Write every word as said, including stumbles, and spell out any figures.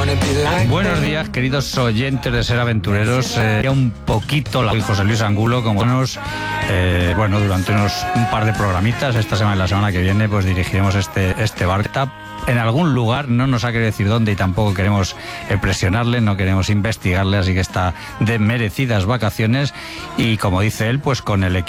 Buenos días, queridos oyentes de Ser Aventureros. Eh, ya un poquito la José Luis Angulo, como nos, eh, bueno, durante unos un par de programitas, esta semana y la semana que viene, pues dirigiremos este, este bar. Está en algún lugar, no nos ha querido decir dónde y tampoco queremos eh, presionarle, no queremos investigarle, así que está de merecidas vacaciones y, como dice él, pues con el equipo